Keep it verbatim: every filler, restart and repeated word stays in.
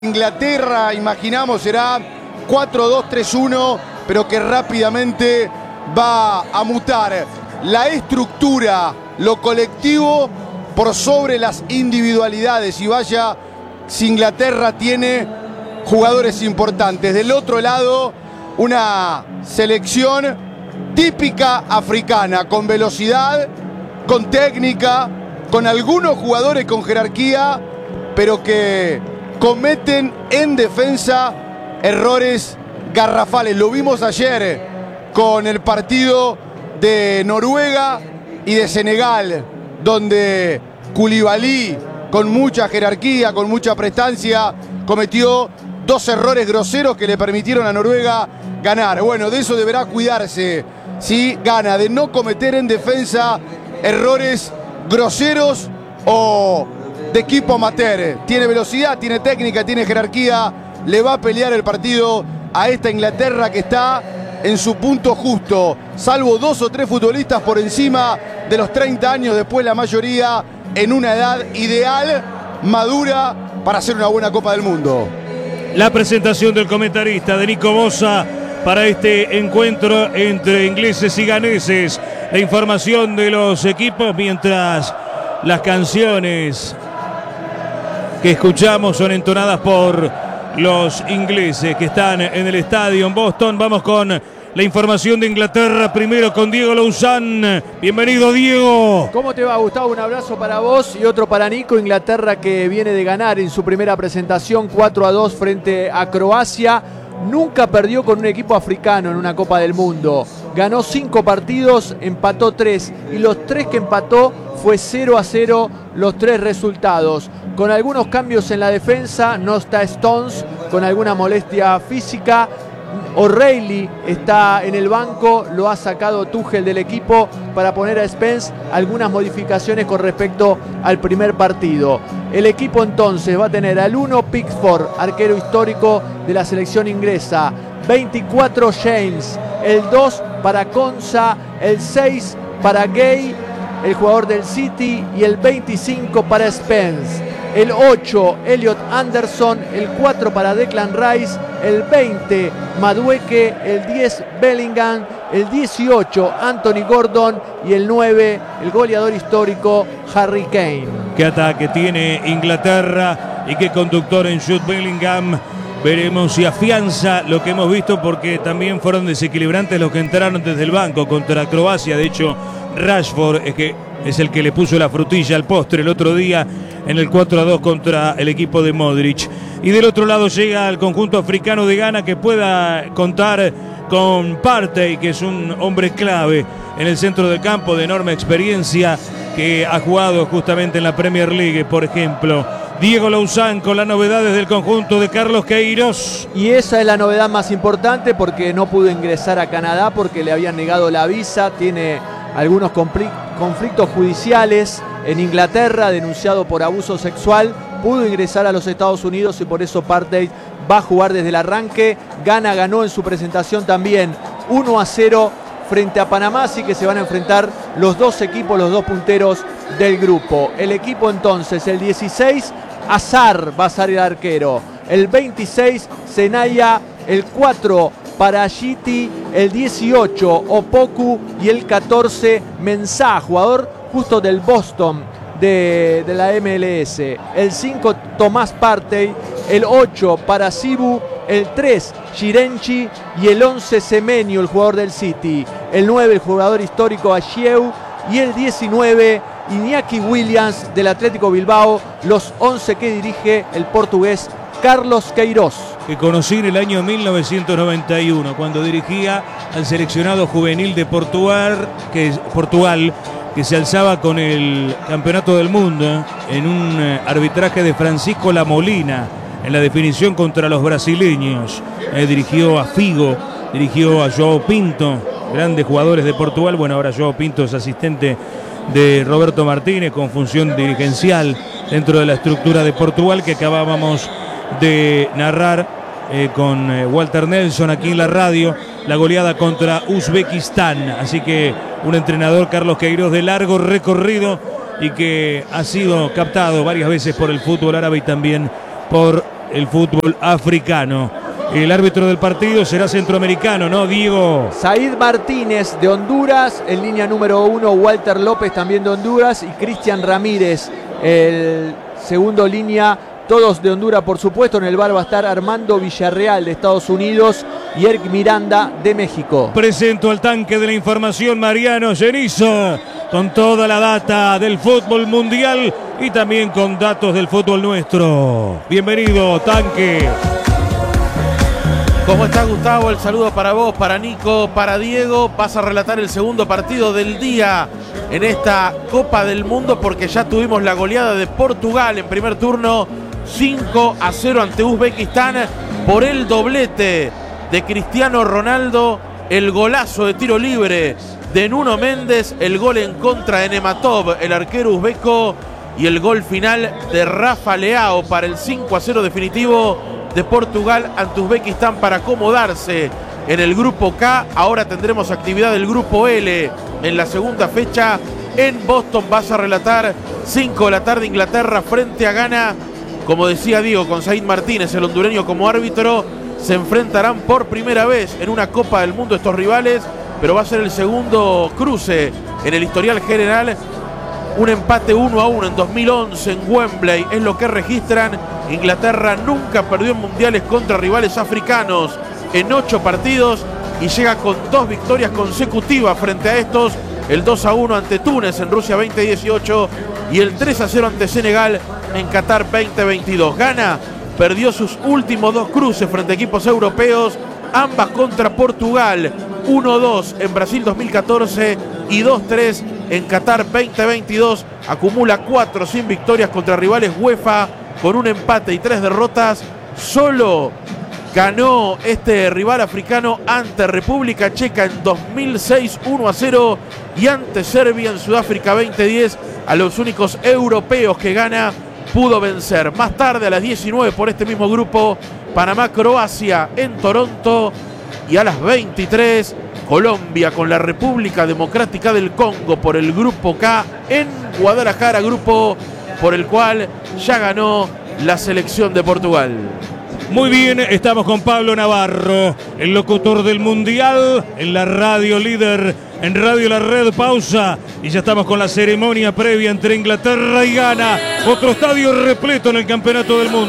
Inglaterra, imaginamos, será cuatro dos tres uno, pero que rápidamente va a mutar la estructura, lo colectivo por sobre las individualidades. Y vaya, si Inglaterra tiene jugadores importantes. Del otro lado, una selección típica africana, con velocidad, con técnica, con algunos jugadores con jerarquía, pero que cometen en defensa errores garrafales. Lo vimos ayer con el partido de Noruega y de Senegal, donde Koulibaly, con mucha jerarquía, con mucha prestancia, cometió dos errores groseros que le permitieron a Noruega ganar. Bueno, de eso deberá cuidarse, si gana, de no cometer en defensa errores groseros o de equipo amateur. Tiene velocidad, tiene técnica, tiene jerarquía, le va a pelear el partido a esta Inglaterra que está en su punto justo, salvo dos o tres futbolistas por encima de los treinta años, después la mayoría en una edad ideal, madura, para hacer una buena Copa del Mundo. La presentación del comentarista de Nico Bosa para este encuentro entre ingleses y ganeses. La información de los equipos mientras las canciones que escuchamos son entonadas por los ingleses que están en el estadio en Boston. Vamos con la información de Inglaterra, primero con Diego Louzán. Bienvenido, Diego. ¿Cómo te va, Gustavo? Un abrazo para vos y otro para Nico. Inglaterra, que viene de ganar en su primera presentación cuatro a dos frente a Croacia. Nunca perdió con un equipo africano en una Copa del Mundo. Ganó cinco partidos, empató tres, y los tres que empató fue cero a cero los tres resultados. Con algunos cambios en la defensa, no está Stones con alguna molestia física. O'Reilly está en el banco, lo ha sacado Tuchel del equipo para poner a Spence. Algunas modificaciones con respecto al primer partido. El equipo entonces va a tener al uno Pickford, arquero histórico de la selección inglesa. veinticuatro James, el dos para Konsa, el seis para Gay, el jugador del City, y el veinticinco para Spence. El ocho, Elliot Anderson, el cuatro para Declan Rice, el veinte, Madueke, el diez, Bellingham, el dieciocho, Anthony Gordon, y el nueve, el goleador histórico, Harry Kane. Qué ataque tiene Inglaterra y qué conductor en Jude Bellingham. Veremos si afianza lo que hemos visto, porque también fueron desequilibrantes los que entraron desde el banco contra Croacia. De hecho, Rashford es, que es el que le puso la frutilla al postre el otro día en el cuatro a dos contra el equipo de Modric. Y del otro lado llega el conjunto africano de Ghana, que pueda contar con Partey, que es un hombre clave en el centro del campo, de enorme experiencia, que ha jugado justamente en la Premier League, por ejemplo. Diego Louzán con las novedades del conjunto de Carlos Queiroz. Y esa es la novedad más importante, porque no pudo ingresar a Canadá porque le habían negado la visa. Tiene algunos conflictos judiciales en Inglaterra, denunciado por abuso sexual. Pudo ingresar a los Estados Unidos y por eso Partey va a jugar desde el arranque. Ghana ganó en su presentación también uno a cero frente a Panamá, así que se van a enfrentar los dos equipos, los dos punteros del grupo. El equipo entonces, el dieciséis, Azar va a ser el arquero. El veintiséis, Senaya. El cuatro para Giti. El dieciocho, Opoku. Y el catorce, Mensah, jugador justo del Boston de, de la M L S. El cinco, Tomás Partey. El ocho para Sibu. El tres, Girenchi. Y el once, Semenyo, el jugador del City. El nueve, el jugador histórico, Ayew. Y el diecinueve, Iñaki Williams del Atlético Bilbao. Los once que dirige el portugués Carlos Queiroz, que conocí en el año mil novecientos noventa y uno, cuando dirigía al seleccionado juvenil de Portugal, que, Portugal, que se alzaba con el campeonato del mundo en un arbitraje de Francisco Lamolina en la definición contra los brasileños. Eh, dirigió a Figo, dirigió a João Pinto, grandes jugadores de Portugal. Bueno, ahora João Pinto es asistente de Roberto Martínez, con función dirigencial dentro de la estructura de Portugal, que acabábamos de narrar eh, con eh, Walter Nelson aquí en la radio, la goleada contra Uzbekistán. Así que un entrenador, Carlos Queiroz, de largo recorrido y que ha sido captado varias veces por el fútbol árabe y también por el fútbol africano. El árbitro del partido será centroamericano, ¿no, Diego? Said Martínez de Honduras, en línea número uno Walter López también de Honduras y Cristian Ramírez, el segundo línea, todos de Honduras por supuesto. En el bar va a estar Armando Villarreal de Estados Unidos y Eric Miranda de México. Presento al tanque de la información, Mariano Cenizo, con toda la data del fútbol mundial y también con datos del fútbol nuestro. Bienvenido, tanque. ¿Cómo está, Gustavo? El saludo para vos, para Nico, para Diego. Vas a relatar el segundo partido del día en esta Copa del Mundo porque ya tuvimos la goleada de Portugal en primer turno, cinco a cero ante Uzbekistán por el doblete de Cristiano Ronaldo, el golazo de tiro libre de Nuno Méndez, el gol en contra de Nematov, el arquero uzbeco, y el gol final de Rafa Leao para el cinco a cero definitivo de Portugal ante Uzbekistán para acomodarse en el grupo K. Ahora tendremos actividad del grupo L en la segunda fecha en Boston. Vas a relatar cinco de la tarde Inglaterra frente a Ghana. Como decía Diego, con Said Martínez, el hondureño, como árbitro, se enfrentarán por primera vez en una Copa del Mundo estos rivales, pero va a ser el segundo cruce en el historial general. Un empate uno a uno en dos mil once en Wembley es lo que registran. Inglaterra nunca perdió en mundiales contra rivales africanos en ocho partidos y llega con dos victorias consecutivas frente a estos: el dos a uno ante Túnez en Rusia veinte dieciocho y el tres a cero ante Senegal en Qatar veinte veintidós. Ghana perdió sus últimos dos cruces frente a equipos europeos, ambas contra Portugal, uno dos en Brasil dos mil catorce y dos tres en Qatar veinte veintidós. Acumula cuatro sin victorias contra rivales UEFA, con un empate y tres derrotas. Solo ganó este rival africano ante República Checa en dos mil seis uno a cero y ante Serbia en Sudáfrica veinte diez, a los únicos europeos que Ghana pudo vencer. Más tarde a las diecinueve por este mismo grupo, Panamá-Croacia en Toronto, y a las veintitrés Colombia con la República Democrática del Congo por el grupo K en Guadalajara, grupo por el cual ya ganó la selección de Portugal. Muy bien, estamos con Pablo Navarro, el locutor del Mundial, en la radio líder, en Radio La Red. Pausa y ya estamos con la ceremonia previa entre Inglaterra y Ghana. Otro estadio repleto en el Campeonato del Mundo.